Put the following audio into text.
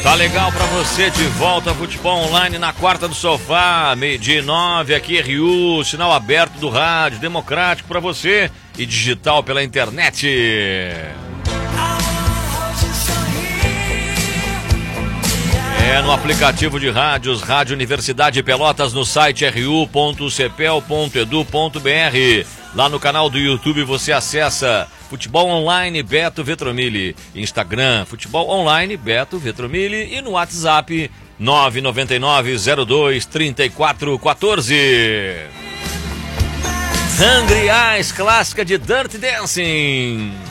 Tá legal pra você, de volta futebol online na quarta do sofá, 12:09, aqui RU, sinal aberto do rádio, democrático pra você e digital pela internet. É no aplicativo de rádios, Rádio Universidade Pelotas, no site ru.cepel.edu.br. Lá no canal do YouTube você acessa Futebol Online Beto Vetromilli, Instagram Futebol Online Beto Vetromilli e no WhatsApp 999-02-3414. Hungry Eyes, clássica de Dirty Dancing.